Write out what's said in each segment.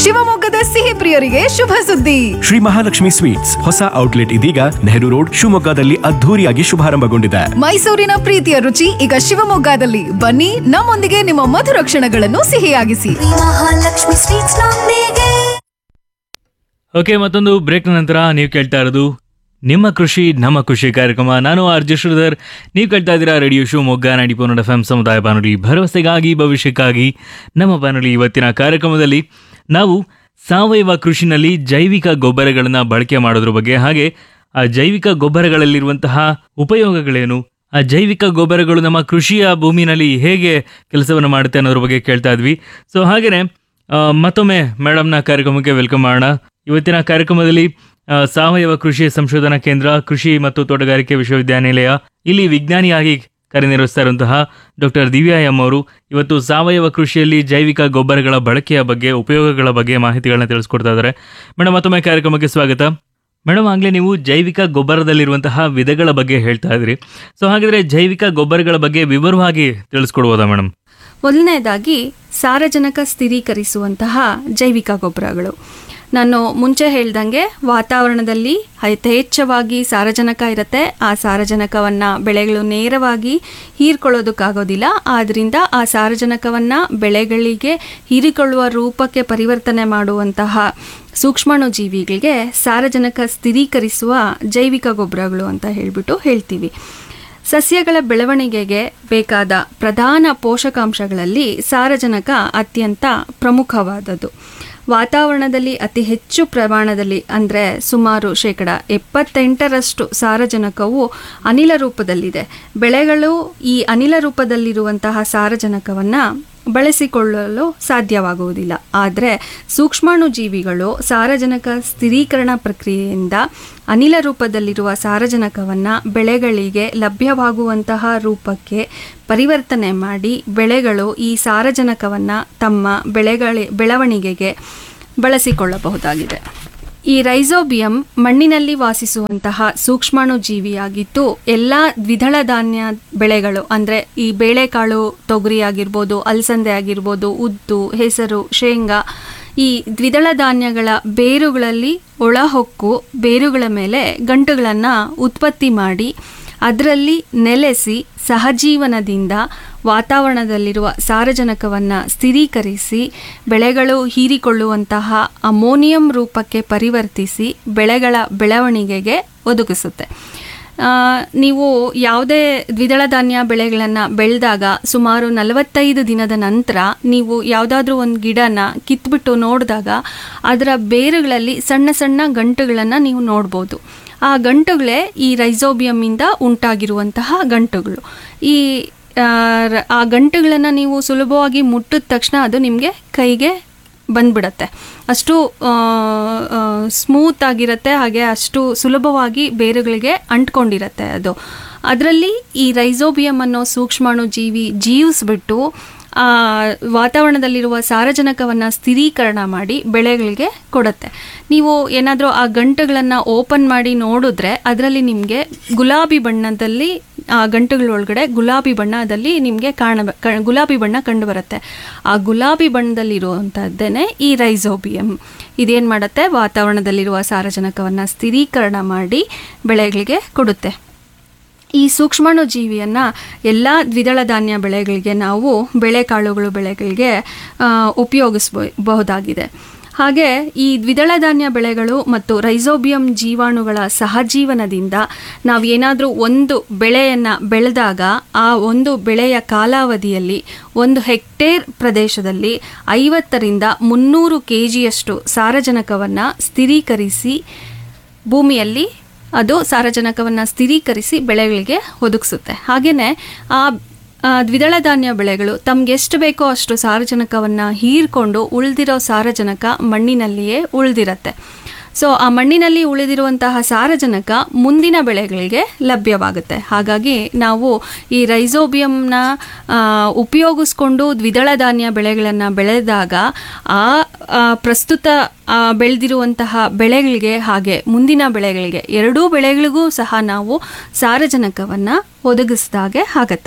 ಶಿವಮೊಗ್ಗದ ಸಿಹಿ ಪ್ರಿಯರಿಗೆ ಶುಭ ಸುದ್ದಿ. ಶ್ರೀ ಮಹಾಲಕ್ಷ್ಮಿ ಸ್ವೀಟ್ಸ್ ಹೊಸ ಔಟ್ಲೆಟ್ ಇದೀಗ ನೆಹರು ರೋಡ್ ಶಿವಮೊಗ್ಗದಲ್ಲಿ ಅದ್ಧೂರಿಯಾಗಿ ಶುಭಾರಂಭಗೊಂಡಿದೆ. ಮೈಸೂರಿನ ಪ್ರೀತಿಯ ರುಚಿ ಈಗ ಶಿವಮೊಗ್ಗದಲ್ಲಿ. ಬನ್ನಿ, ನಮ್ಮೊಂದಿಗೆ ನಿಮ್ಮ ಮಧುರ ಕ್ಷಣಗಳನ್ನು ಸಿಹಿಯಾಗಿಸಿ. ಮಹಾಲಕ್ಷ್ಮಿ ಸ್ವೀಟ್ಸ್ ನೊಂದಿಗೆ. ಓಕೆ, ಮತ್ತೊಂದು ಬ್ರೇಕ್ ನಂತರ ನೀವು ಕೇಳ್ತಾ ಇರೋದು ನಿಮ್ಮ ಕೃಷಿ ನಮ್ಮ ಖುಷಿ ಕಾರ್ಯಕ್ರಮ. ನಾನು ಆರ್ಜೆ ಶ್ರೀಧರ್. ನೀವು ಕೇಳ್ತಾ ಇದ್ದೀರಾ ರೇಡಿಯೋ ಶಿವಮೊಗ್ಗ 90.4 FM ಸಮುದಾಯ ಬಾನುಲಿ, ಭರವಸೆಗಾಗಿ ಭವಿಷ್ಯಕ್ಕಾಗಿ ನಮ್ಮ ಬಾನುಲಿ. ಇವತ್ತಿನ ಕಾರ್ಯಕ್ರಮದಲ್ಲಿ ನಾವು ಸಾವಯವ ಕೃಷಿನಲ್ಲಿ ಜೈವಿಕ ಗೊಬ್ಬರಗಳನ್ನು ಬಳಕೆ ಮಾಡೋದ್ರ ಬಗ್ಗೆ, ಹಾಗೆ ಆ ಜೈವಿಕ ಗೊಬ್ಬರಗಳಲ್ಲಿರುವಂತಹ ಉಪಯೋಗಗಳೇನು, ಆ ಜೈವಿಕ ಗೊಬ್ಬರಗಳು ನಮ್ಮ ಕೃಷಿಯ ಭೂಮಿನಲ್ಲಿ ಹೇಗೆ ಕೆಲಸವನ್ನು ಮಾಡುತ್ತೆ ಅನ್ನೋದ್ರ ಬಗ್ಗೆ ಕೇಳ್ತಾ ಇದ್ವಿ. ಸೊ ಹಾಗೆಯೇ ಮತ್ತೊಮ್ಮೆ ಮೇಡಮ್ನ ಕಾರ್ಯಕ್ರಮಕ್ಕೆ ವೆಲ್ಕಮ್ ಮಾಡೋಣ. ಇವತ್ತಿನ ಕಾರ್ಯಕ್ರಮದಲ್ಲಿ ಸಾವಯವ ಕೃಷಿ ಸಂಶೋಧನಾ ಕೇಂದ್ರ, ಕೃಷಿ ಮತ್ತು ತೋಟಗಾರಿಕೆ ವಿಶ್ವವಿದ್ಯಾನಿಲಯ ಇಲ್ಲಿ ವಿಜ್ಞಾನಿಯಾಗಿ ಕಾರ್ಯನಿರ್ವಹಿಸ್ತಾ ಇರುವಂತಹ ಡಾಕ್ಟರ್ ದಿವ್ಯಾ ಎಂ ಅವರು ಇವತ್ತು ಸಾವಯವ ಕೃಷಿಯಲ್ಲಿ ಜೈವಿಕ ಗೊಬ್ಬರಗಳ ಬಳಕೆಯ ಬಗ್ಗೆ, ಉಪಯೋಗಗಳ ಬಗ್ಗೆ ಮಾಹಿತಿಗಳನ್ನ ತಿಳಿಸ್ಕೊಡ್ತಾ ಇದ್ದಾರೆ. ಮೇಡಮ್, ಮತ್ತೊಮ್ಮೆ ಕಾರ್ಯಕ್ರಮಕ್ಕೆ ಸ್ವಾಗತ. ಮೇಡಮ್, ಆಗಲೇ ನೀವು ಜೈವಿಕ ಗೊಬ್ಬರದಲ್ಲಿರುವಂತಹ ವಿಧಗಳ ಬಗ್ಗೆ ಹೇಳ್ತಾ ಇದ್ರಿ. ಸೊ ಹಾಗಿದ್ರೆ ಜೈವಿಕ ಗೊಬ್ಬರಗಳ ಬಗ್ಗೆ ವಿವರವಾಗಿ ತಿಳಿಸ್ಕೊಡ್ಬೋದಾ ಮೇಡಮ್? ಮೊದಲನೇದಾಗಿ ಸಾರಜನಕ ಸ್ಥಿರೀಕರಿಸುವಂತಹ ಜೈವಿಕ ಗೊಬ್ಬರಗಳು. ನಾನು ಮುಂಚೆ ಹೇಳ್ದಂಗೆ ವಾತಾವರಣದಲ್ಲಿ ಯಥೇಚ್ಛವಾಗಿ ಸಾರಜನಕ ಇರುತ್ತೆ. ಆ ಸಾರಜನಕವನ್ನು ಬೆಳೆಗಳು ನೇರವಾಗಿ ಹೀರ್ಕೊಳ್ಳೋದಕ್ಕಾಗೋದಿಲ್ಲ. ಆದ್ದರಿಂದ ಆ ಸಾರಜನಕವನ್ನು ಬೆಳೆಗಳಿಗೆ ಹೀರಿಕೊಳ್ಳುವ ರೂಪಕ್ಕೆ ಪರಿವರ್ತನೆ ಮಾಡುವಂತಹ ಸೂಕ್ಷ್ಮಾಣು ಜೀವಿಗಳಿಗೆ ಸಾರಜನಕ ಸ್ಥಿರೀಕರಿಸುವ ಜೈವಿಕ ಗೊಬ್ಬರಗಳು ಅಂತ ಹೇಳ್ತೀವಿ. ಸಸ್ಯಗಳ ಬೆಳವಣಿಗೆಗೆ ಬೇಕಾದ ಪ್ರಧಾನ ಪೋಷಕಾಂಶಗಳಲ್ಲಿ ಸಾರಜನಕ ಅತ್ಯಂತ ಪ್ರಮುಖವಾದದ್ದು. ವಾತಾವರಣದಲ್ಲಿ ಅತಿ ಹೆಚ್ಚು ಪ್ರಮಾಣದಲ್ಲಿ ಅಂದರೆ ಸುಮಾರು 78% ಸಾರಜನಕವು ಅನಿಲ ರೂಪದಲ್ಲಿದೆ. ಬೆಳೆಗಳು ಈ ಅನಿಲ ರೂಪದಲ್ಲಿರುವಂತಹ ಸಾರಜನಕವನ್ನು ಬಳಸಿಕೊಳ್ಳಲು ಸಾಧ್ಯವಾಗುವುದಿಲ್ಲ. ಆದರೆ ಸೂಕ್ಷ್ಮಾಣು ಜೀವಿಗಳು ಸಾರಜನಕ ಸ್ಥಿರೀಕರಣ ಪ್ರಕ್ರಿಯೆಯಿಂದ ಅನಿಲ ರೂಪದಲ್ಲಿರುವ ಸಾರಜನಕವನ್ನು ಬೆಳೆಗಳಿಗೆ ಲಭ್ಯವಾಗುವಂತಹ ರೂಪಕ್ಕೆ ಪರಿವರ್ತನೆ ಮಾಡಿ ಬೆಳೆಗಳು ಈ ಸಾರಜನಕವನ್ನು ತಮ್ಮ ಬೆಳವಣಿಗೆಗೆ ಬಳಸಿಕೊಳ್ಳಬಹುದಾಗಿದೆ. ಈ ರೈಸೋಬಿಯಂ ಮಣ್ಣಿನಲ್ಲಿ ವಾಸಿಸುವಂತಹ ಸೂಕ್ಷ್ಮಾಣು ಜೀವಿಯಾಗಿದ್ದು ಎಲ್ಲ ದ್ವಿದಳ ಧಾನ್ಯ ಬೆಳೆಗಳು ಅಂದರೆ ಈ ಬೇಳೆಕಾಳು, ತೊಗರಿ ಆಗಿರ್ಬೋದು, ಅಲಸಂದೆ ಆಗಿರ್ಬೋದು, ಉದ್ದು, ಹೆಸರು, ಶೇಂಗಾ, ಈ ದ್ವಿದಳ ಧಾನ್ಯಗಳ ಬೇರುಗಳಲ್ಲಿ ಒಳಹೊಕ್ಕು ಬೇರುಗಳ ಮೇಲೆ ಗಂಟುಗಳನ್ನು ಉತ್ಪತ್ತಿ ಮಾಡಿ ಅದರಲ್ಲಿ ನೆಲೆಸಿ ಸಹಜೀವನದಿಂದ ವಾತಾವರಣದಲ್ಲಿರುವ ಸಾರಜನಕವನ್ನು ಸ್ಥಿರೀಕರಿಸಿ ಬೆಳೆಗಳು ಹೀರಿಕೊಳ್ಳುವಂತಹ ಅಮೋನಿಯಂ ರೂಪಕ್ಕೆ ಪರಿವರ್ತಿಸಿ ಬೆಳೆಗಳ ಬೆಳವಣಿಗೆಗೆ ಒದಗಿಸುತ್ತೆ. ನೀವು ಯಾವುದೇ ದ್ವಿದಳ ಧಾನ್ಯ ಬೆಳೆಗಳನ್ನು ಬೆಳೆದಾಗ ಸುಮಾರು 45 ದಿನದ ನಂತರ ನೀವು ಯಾವುದಾದ್ರೂ ಒಂದು ಗಿಡನ ಕಿತ್ಬಿಟ್ಟು ನೋಡಿದಾಗ ಅದರ ಬೇರುಗಳಲ್ಲಿ ಸಣ್ಣ ಸಣ್ಣ ಗಂಟುಗಳನ್ನು ನೀವು ನೋಡ್ಬೋದು. ಆ ಗಂಟುಗಳೇ ಈ ರೈಸೋಬಿಯಮ್ಮಿಂದ ಉಂಟಾಗಿರುವಂತಹ ಗಂಟುಗಳು. ಆ ಗಂಟುಗಳನ್ನು ನೀವು ಸುಲಭವಾಗಿ ಮುಟ್ಟಿದ ತಕ್ಷಣ ಅದು ನಿಮಗೆ ಕೈಗೆ ಬಂದ್ಬಿಡತ್ತೆ. ಅಷ್ಟು ಸ್ಮೂತ್ ಆಗಿರುತ್ತೆ, ಹಾಗೆ ಅಷ್ಟು ಸುಲಭವಾಗಿ ಬೇರುಗಳಿಗೆ ಅಂಟ್ಕೊಂಡಿರುತ್ತೆ ಅದು. ಅದರಲ್ಲಿ ಈ ರೈಸೋಬಿಯಂ ಅನ್ನೋ ಸೂಕ್ಷ್ಮಾಣು ಜೀವಿಸ್ಬಿಟ್ಟು ವಾತಾವರಣದಲ್ಲಿರುವ ಸಾರಜನಕವನ್ನು ಸ್ಥಿರೀಕರಣ ಮಾಡಿ ಬೆಳೆಗಳಿಗೆ ಕೊಡುತ್ತೆ. ನೀವು ಏನಾದರೂ ಆ ಗಂಟುಗಳನ್ನು ಓಪನ್ ಮಾಡಿ ನೋಡಿದ್ರೆ ಅದರಲ್ಲಿ ನಿಮಗೆ ಗುಲಾಬಿ ಬಣ್ಣದಲ್ಲಿ ಆ ಗಂಟುಗಳೊಳಗಡೆ ಗುಲಾಬಿ ಬಣ್ಣದಲ್ಲಿ ನಿಮಗೆ ಗುಲಾಬಿ ಬಣ್ಣ ಕಂಡು ಬರುತ್ತೆ. ಆ ಗುಲಾಬಿ ಬಣ್ಣದಲ್ಲಿರುವಂಥದ್ದೇನೆ ಈ ರೈಸೋಬಿಯಂ. ಇದೇನು ಮಾಡುತ್ತೆ, ವಾತಾವರಣದಲ್ಲಿರುವ ಸಾರಜನಕವನ್ನು ಸ್ಥಿರೀಕರಣ ಮಾಡಿ ಬೆಳೆಗಳಿಗೆ ಕೊಡುತ್ತೆ. ಈ ಸೂಕ್ಷ್ಮಾಣು ಜೀವಿಯನ್ನು ಎಲ್ಲ ದ್ವಿದಳ ಧಾನ್ಯ ಬೆಳೆಗಳಿಗೆ ನಾವು ಬೇಳೆಕಾಳುಗಳು ಬೆಳೆಗಳಿಗೆ ಉಪಯೋಗಿಸಬಹುದಾಗಿದೆ. ಹಾಗೆ ಈ ದ್ವಿದಳ ಧಾನ್ಯ ಬೆಳೆಗಳು ಮತ್ತು ರೈಸೋಬಿಯಂ ಜೀವಾಣುಗಳ ಸಹಜೀವನದಿಂದ ನಾವು ಏನಾದರೂ ಒಂದು ಬೆಳೆಯನ್ನು ಬೆಳೆದಾಗ ಆ ಒಂದು ಬೆಳೆಯ ಕಾಲಾವಧಿಯಲ್ಲಿ 1 ಹೆಕ್ಟೇರ್ ಪ್ರದೇಶದಲ್ಲಿ 50ರಿಂದ 300 kgಯಷ್ಟು ಸಾರಜನಕವನ್ನು ಸ್ಥಿರೀಕರಿಸಿ ಭೂಮಿಯಲ್ಲಿ ಅದು ಸಾರಜನಕವನ್ನು ಸ್ಥಿರೀಕರಿಸಿ ಬೆಳೆಗಳಿಗೆ ಒದಗಿಸುತ್ತೆ. ಹಾಗೆಯೇ ಆ ದ್ವಿದಳ ಧಾನ್ಯ ಬೆಳೆಗಳು ತಮಗೆಷ್ಟು ಬೇಕೋ ಅಷ್ಟು ಸಾರಜನಕವನ್ನು ಹೀರ್ಕೊಂಡು ಉಳಿದಿರೋ ಸಾರಜನಕ ಮಣ್ಣಿನಲ್ಲಿಯೇ ಉಳಿದಿರುತ್ತೆ. ಸೊ ಆ ಮಣ್ಣಿನಲ್ಲಿ ಉಳಿದಿರುವಂತಹ ಸಾರಜನಕ ಮುಂದಿನ ಬೆಳೆಗಳಿಗೆ ಲಭ್ಯವಾಗುತ್ತೆ. ಹಾಗಾಗಿ ನಾವು ಈ ರೈಸೋಬಿಯಂನ ಉಪಯೋಗಿಸ್ಕೊಂಡು ದ್ವಿದಳ ಧಾನ್ಯ ಬೆಳೆಗಳನ್ನು ಬೆಳೆದಾಗ ಆ ಪ್ರಸ್ತುತ ಬೆಳೆದಿರುವಂತಹ ಬೆಳೆಗಳಿಗೆ ಹಾಗೆ ಮುಂದಿನ ಬೆಳೆಗಳಿಗೆ ಎರಡೂ ಬೆಳೆಗಳಿಗೂ ಸಹ ನಾವು ಸಾರಜನಕವನ್ನು ಒದಗಿಸಿದಾಗೆ ಆಗತ್ತೆ.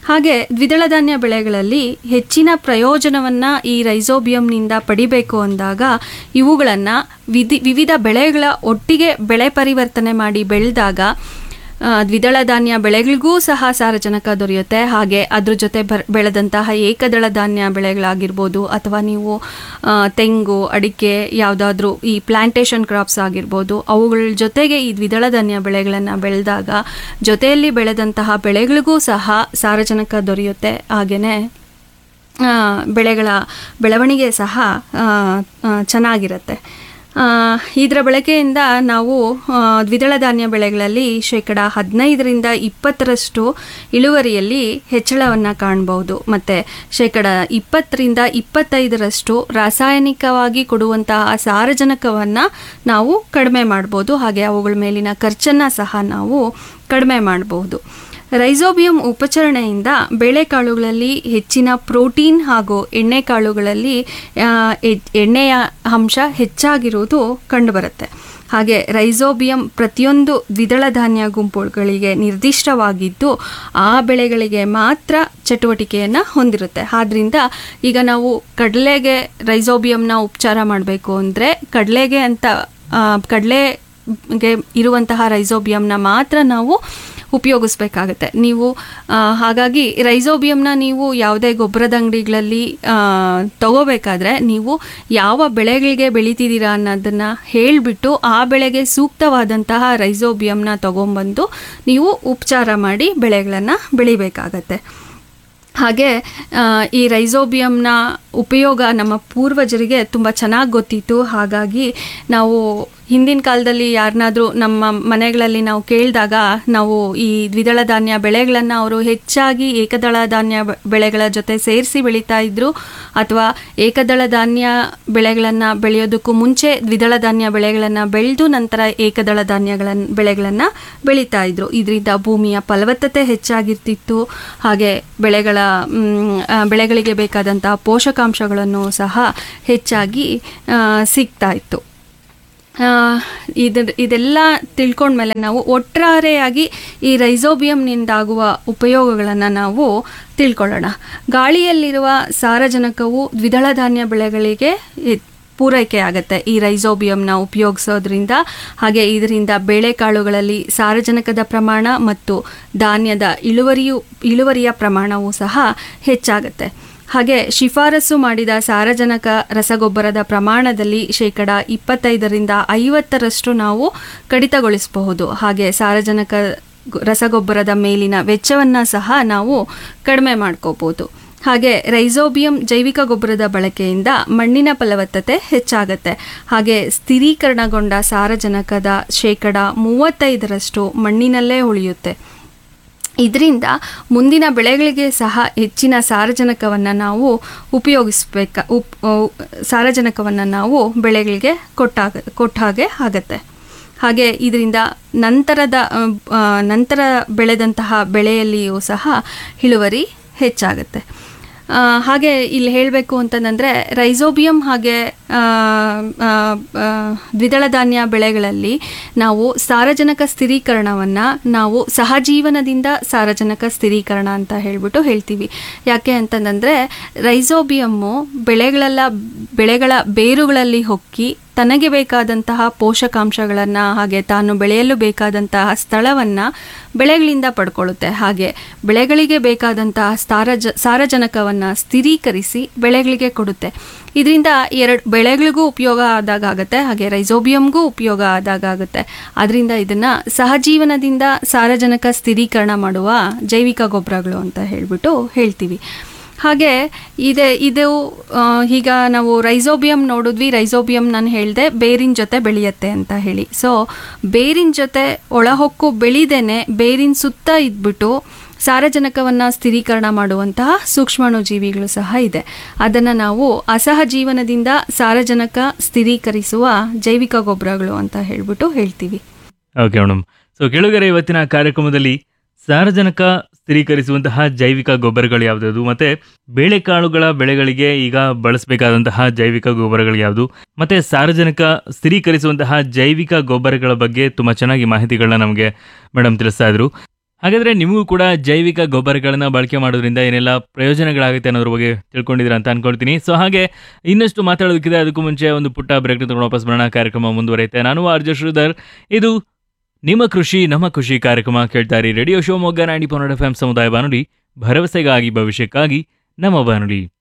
ಹಾಗೆ ದ್ವಿದಳ ಧಾನ್ಯ ಬೆಳೆಗಳಲ್ಲಿ ಹೆಚ್ಚಿನ ಪ್ರಯೋಜನವನ್ನು ಈ ರೈಸೋಬಿಯಂನಿಂದ ಪಡಿಬೇಕು ಅಂದಾಗ ಇವುಗಳನ್ನು ವಿವಿಧ ಬೆಳೆಗಳ ಒಟ್ಟಿಗೆ ಬೆಳೆ ಪರಿವರ್ತನೆ ಮಾಡಿ ಬೆಳೆದಾಗ ದ್ವಿದಳ ಧಾನ್ಯ ಬೆಳೆಗಳಿಗೂ ಸಹ ಸಾರಜನಕ ದೊರೆಯುತ್ತೆ. ಹಾಗೆ ಅದ್ರ ಜೊತೆ ಬೆಳೆದಂತಹ ಏಕದಳ ಧಾನ್ಯ ಬೆಳೆಗಳಾಗಿರ್ಬೋದು, ಅಥವಾ ನೀವು ತೆಂಗು, ಅಡಿಕೆ, ಯಾವುದಾದ್ರೂ ಈ ಪ್ಲಾಂಟೇಶನ್ ಕ್ರಾಪ್ಸ್ ಆಗಿರ್ಬೋದು, ಅವುಗಳ ಜೊತೆಗೆ ಈ ದ್ವಿದಳ ಧಾನ್ಯ ಬೆಳೆಗಳನ್ನು ಬೆಳೆದಾಗ ಜೊತೆಯಲ್ಲಿ ಬೆಳೆದಂತಹ ಬೆಳೆಗಳಿಗೂ ಸಹ ಸಾರಜನಕ ದೊರೆಯುತ್ತೆ. ಹಾಗೆಯೇ ಬೆಳೆಗಳ ಬೆಳವಣಿಗೆ ಸಹ ಚೆನ್ನಾಗಿರುತ್ತೆ. ಇದರ ಬಳಕೆಯಿಂದ ನಾವು ದ್ವಿದಳ ಧಾನ್ಯ ಬೆಳೆಗಳಲ್ಲಿ 15% ಇಳುವರಿಯಲ್ಲಿ ಹೆಚ್ಚಳವನ್ನು ಕಾಣಬಹುದು. ಮತ್ತು 20-25% ರಾಸಾಯನಿಕವಾಗಿ ಕೊಡುವಂತಹ ಸಾರಜನಕವನ್ನು ನಾವು ಕಡಿಮೆ ಮಾಡ್ಬೋದು. ಹಾಗೆ ಅವುಗಳ ಮೇಲಿನ ಖರ್ಚನ್ನು ಸಹ ನಾವು ಕಡಿಮೆ ಮಾಡಬಹುದು. ರೈಸೋಬಿಯಂ ಉಪಚರಣೆಯಿಂದ ಬೇಳೆಕಾಳುಗಳಲ್ಲಿ ಹೆಚ್ಚಿನ ಪ್ರೋಟೀನ್ ಹಾಗೂ ಎಣ್ಣೆಕಾಳುಗಳಲ್ಲಿ ಎಣ್ಣೆಯ ಅಂಶ ಹೆಚ್ಚಾಗಿರುವುದು ಕಂಡುಬರುತ್ತೆ. ಹಾಗೆ ರೈಸೋಬಿಯಂ ಪ್ರತಿಯೊಂದು ದ್ವಿದಳ ಧಾನ್ಯ ಗುಂಪುಗಳಿಗೆ ನಿರ್ದಿಷ್ಟವಾಗಿದ್ದು ಆ ಬೆಳೆಗಳಿಗೆ ಮಾತ್ರ ಚಟುವಟಿಕೆಯನ್ನು ಹೊಂದಿರುತ್ತೆ. ಆದ್ದರಿಂದ ಈಗ ನಾವು ಕಡಲೆಗೆ ರೈಸೋಬಿಯಂನ ಉಪಚಾರ ಮಾಡಬೇಕು ಅಂದರೆ ಕಡಲೆಗೆ ಇರುವಂತಹ ರೈಸೋಬಿಯಂನ ಮಾತ್ರ ನಾವು ಉಪಯೋಗಿಸ್ಬೇಕಾಗತ್ತೆ. ನೀವು ಹಾಗಾಗಿ ರೈಸೋಬಿಯಂನ ನೀವು ಯಾವುದೇ ಗೊಬ್ಬರದ ಅಂಗಡಿಗಳಲ್ಲಿ ತಗೋಬೇಕಾದ್ರೆ ನೀವು ಯಾವ ಬೆಳೆಗಳಿಗೆ ಬೆಳಿತಿದ್ದೀರಾ ಅನ್ನೋದನ್ನು ಹೇಳಿಬಿಟ್ಟು ಆ ಬೆಳೆಗೆ ಸೂಕ್ತವಾದಂತಹ ರೈಸೋಬಿಯಂನ ತಗೊಂಬಂದು ನೀವು ಉಪಚಾರ ಮಾಡಿ ಬೆಳೆಗಳನ್ನು ಬೆಳಿಬೇಕಾಗತ್ತೆ. ಹಾಗೆ ಈ ರೈಸೋಬಿಯಂನ ಉಪಯೋಗ ನಮ್ಮ ಪೂರ್ವಜರಿಗೆ ತುಂಬ ಚೆನ್ನಾಗಿ ಗೊತ್ತಿತ್ತು. ಹಾಗಾಗಿ ನಾವು ಹಿಂದಿನ ಕಾಲದಲ್ಲಿ ಯಾರನ್ನಾದರೂ ನಮ್ಮ ಮನೆಗಳಲ್ಲಿ ನಾವು ಕೇಳಿದಾಗ ನಾವು ಈ ದ್ವಿದಳ ಧಾನ್ಯ ಬೆಳೆಗಳನ್ನು ಅವರು ಹೆಚ್ಚಾಗಿ ಏಕದಳ ಧಾನ್ಯ ಬೆಳೆಗಳ ಜೊತೆ ಸೇರಿಸಿ ಬೆಳೀತಾ ಇದ್ರು, ಅಥವಾ ಏಕದಳ ಧಾನ್ಯ ಬೆಳೆಗಳನ್ನು ಬೆಳೆಯೋದಕ್ಕೂ ಮುಂಚೆ ದ್ವಿದಳ ಧಾನ್ಯ ಬೆಳೆಗಳನ್ನು ಬೆಳೆದು ನಂತರ ಏಕದಳ ಬೆಳೆಗಳನ್ನು ಬೆಳೀತಾ ಇದ್ರು. ಇದರಿಂದ ಭೂಮಿಯ ಫಲವತ್ತತೆ ಹೆಚ್ಚಾಗಿರ್ತಿತ್ತು. ಹಾಗೆ ಬೆಳೆಗಳಿಗೆ ಬೇಕಾದಂತಹ ಪೋಷಕಾಂಶಗಳನ್ನು ಸಹ ಹೆಚ್ಚಾಗಿ ಸಿಗ್ತಾ ಇತ್ತು. ಇದೆಲ್ಲ ತಿಳ್ಕೊಂಡ್ಮೇಲೆ ನಾವು ಒಟ್ಟಾರೆಯಾಗಿ ಈ ರೈಸೋಬಿಯಂನಿಂದಾಗುವ ಉಪಯೋಗಗಳನ್ನು ನಾವು ತಿಳ್ಕೊಳ್ಳೋಣ. ಗಾಳಿಯಲ್ಲಿರುವ ಸಾರಜನಕವು ದ್ವಿದಳ ಧಾನ್ಯ ಬೆಳೆಗಳಿಗೆ ಪೂರೈಕೆ ಆಗುತ್ತೆ ಈ ರೈಸೋಬಿಯಂನ ಉಪಯೋಗಿಸೋದ್ರಿಂದ. ಹಾಗೆ ಇದರಿಂದ ಬೇಳೆಕಾಳುಗಳಲ್ಲಿ ಸಾರಜನಕದ ಪ್ರಮಾಣ ಮತ್ತು ಧಾನ್ಯದ ಇಳುವರಿಯ ಪ್ರಮಾಣವೂ ಸಹ ಹೆಚ್ಚಾಗುತ್ತೆ. ಹಾಗೆ ಶಿಫಾರಸು ಮಾಡಿದ ಸಾರಜನಕ ರಸಗೊಬ್ಬರದ ಪ್ರಮಾಣದಲ್ಲಿ 25-50% ನಾವು ಕಡಿತಗೊಳಿಸಬಹುದು. ಹಾಗೆ ಸಾರಜನಕ ರಸಗೊಬ್ಬರದ ಮೇಲಿನ ವೆಚ್ಚವನ್ನು ಸಹ ನಾವು ಕಡಿಮೆ ಮಾಡ್ಕೋಬಹುದು. ಹಾಗೆ ರೈಸೋಬಿಯಂ ಜೈವಿಕ ಗೊಬ್ಬರದ ಬಳಕೆಯಿಂದ ಮಣ್ಣಿನ ಫಲವತ್ತತೆ ಹೆಚ್ಚಾಗುತ್ತೆ. ಹಾಗೆ ಸ್ಥಿರೀಕರಣಗೊಂಡ ಸಾರಜನಕದ 35% ಮಣ್ಣಿನಲ್ಲೇ ಉಳಿಯುತ್ತೆ. ಇದರಿಂದ ಮುಂದಿನ ಬೆಳೆಗಳಿಗೆ ಸಹ ಹೆಚ್ಚಿನ ಸಾರಜನಕವನ್ನು ನಾವು ಸಾರಜನಕವನ್ನು ನಾವು ಬೆಳೆಗಳಿಗೆ ಕೊಟ್ಟ ಹಾಗೆ ಆಗುತ್ತೆ. ಹಾಗೆ ಇದರಿಂದ ನಂತರ ಬೆಳೆದಂತಹ ಬೆಳೆಯಲ್ಲಿಯೂ ಸಹ ಇಳುವರಿ ಹೆಚ್ಚಾಗುತ್ತೆ. ಹಾಗೆ ಇಲ್ಲಿ ಹೇಳಬೇಕು ಅಂತಂದರೆ ರೈಸೋಬಿಯಂ ಹಾಗೆ ದ್ವಿದಳ ಧಾನ್ಯ ಬೆಳೆಗಳಲ್ಲಿ ನಾವು ಸಾರಜನಕ ಸ್ಥಿರೀಕರಣವನ್ನು ನಾವು ಸಹಜೀವನದಿಂದ ಸಾರಜನಕ ಸ್ಥಿರೀಕರಣ ಅಂತ ಹೇಳ್ತೀವಿ. ಯಾಕೆ ಅಂತಂದರೆ ರೈಸೋಬಿಯಮ್ಮು ಬೆಳೆಗಳ ಬೇರುಗಳಲ್ಲಿ ಹೊಕ್ಕಿ ತನಗೆ ಬೇಕಾದಂತಹ ಪೋಷಕಾಂಶಗಳನ್ನು ಹಾಗೆ ತಾನು ಬೆಳೆಯಲು ಬೇಕಾದಂತಹ ಸ್ಥಳವನ್ನು ಬೆಳೆಗಳಿಂದ ಪಡ್ಕೊಳ್ಳುತ್ತೆ. ಹಾಗೆ ಬೆಳೆಗಳಿಗೆ ಬೇಕಾದಂತಹ ಸಾರಜನಕವನ್ನು ಸ್ಥಿರೀಕರಿಸಿ ಬೆಳೆಗಳಿಗೆ ಕೊಡುತ್ತೆ. ಇದರಿಂದ ಬೆಳೆಗಳಿಗೂ ಉಪಯೋಗ ಆದಾಗ ಆಗುತ್ತೆ, ಹಾಗೆ ರೈಸೋಬಿಯಂಗೂ ಉಪಯೋಗ ಆದಾಗ ಆಗುತ್ತೆ. ಅದರಿಂದ ಇದನ್ನು ಸಹಜೀವನದಿಂದ ಸಾರಜನಕ ಸ್ಥಿರೀಕರಣ ಮಾಡುವ ಜೈವಿಕ ಗೊಬ್ಬರಗಳು ಅಂತ ಹೇಳ್ತೀವಿ. ಹಾಗೆ ಇದು ಈಗ ನಾವು ರೈಸೋಬಿಯಂ ನೋಡಿದ್ವಿ. ರೈಸೋಬಿಯಂ ನಾನು ಹೇಳಿದೆ ಬೇರಿನ ಜೊತೆ ಬೆಳೆಯುತ್ತೆ ಅಂತ ಹೇಳಿ. ಸೊ ಬೇರಿನ ಜೊತೆ ಒಳಹೊಕ್ಕು ಬೆಳಿದೇನೆ ಬೇರಿನ ಸುತ್ತ ಇದ್ಬಿಟ್ಟು ಸಾರಜನಕವನ್ನು ಸ್ಥಿರೀಕರಣ ಮಾಡುವಂತಹ ಸೂಕ್ಷ್ಮಾಣುಜೀವಿಗಳು ಸಹ ಇದೆ. ಅದನ್ನು ನಾವು ಅಸಹಜೀವನದಿಂದ ಸಾರಜನಕ ಸ್ಥಿರೀಕರಿಸುವ ಜೈವಿಕ ಗೊಬ್ಬರಗಳು ಅಂತ ಹೇಳ್ತೀವಿ. Okay madam. ಸೊ ಕೆಳಗರೆ ಇವತ್ತಿನ ಕಾರ್ಯಕ್ರಮದಲ್ಲಿ ಸಾರಜನಕ ಸ್ಥಿರೀಕರಿಸುವಂತಹ ಜೈವಿಕ ಗೊಬ್ಬರಗಳು ಯಾವ್ದು, ಮತ್ತೆ ಬೇಳೆಕಾಳುಗಳ ಬೆಳೆಗಳಿಗೆ ಈಗ ಬಳಸಬೇಕಾದಂತಹ ಜೈವಿಕ ಗೊಬ್ಬರಗಳು ಯಾವುದು, ಮತ್ತೆ ಸಾರಜನಕ ಸ್ಥಿರೀಕರಿಸುವಂತಹ ಜೈವಿಕ ಗೊಬ್ಬರಗಳ ಬಗ್ಗೆ ತುಂಬಾ ಚೆನ್ನಾಗಿ ಮಾಹಿತಿಗಳನ್ನ ನಮಗೆ ಮೇಡಮ್ ತಿಳಿಸ್ತಾ ಇದ್ರು. ಹಾಗಾದರೆ ನಿಮಗೂ ಕೂಡ ಜೈವಿಕ ಗೊಬ್ಬರಗಳನ್ನು ಬಳಕೆ ಮಾಡೋದ್ರಿಂದ ಏನೆಲ್ಲ ಪ್ರಯೋಜನಗಳಾಗುತ್ತೆ ಅನ್ನೋದ್ರ ಬಗ್ಗೆ ತಿಳ್ಕೊಂಡಿದ್ದೀರಾ ಅಂತ ಅನ್ಕೊಳ್ತೀನಿ. ಸೊ ಹಾಗೆ ಇನ್ನಷ್ಟು ಮಾತಾಡೋದಕ್ಕಿದೆ, ಅದಕ್ಕೂ ಮುಂಚೆ ಒಂದು ಪುಟ್ಟ ಬ್ರೇಕ್ ತಗೊಂಡು ವಾಪಸ್ ಬರೋಣ. ಕಾರ್ಯಕ್ರಮ ಮುಂದುವರೆಯುತ್ತೆ. ನಾನು ಆರ್ಜೆ ಶ್ರೀಧರ್, ಇದು ನಿಮ್ಮ ಕೃಷಿ ನಮ್ಮ ಖುಷಿ ಕಾರ್ಯಕ್ರಮ ಕೇಳ್ತಾ ಇರಿ ರೇಡಿಯೋ ಶಿವಮೊಗ್ಗ 90.1 FM ಸಮುದಾಯ ಬಾನುಲಿ, ಭರವಸೆಗಾಗಿ ಭವಿಷ್ಯಕ್ಕಾಗಿ ನಮ್ಮ ಬಾನುಲಿ.